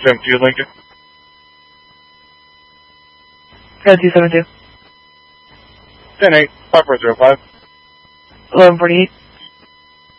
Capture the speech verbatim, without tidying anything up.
seven two, Lincoln. Go two seven two. ten eight, five four zero five. eleven forty-eight.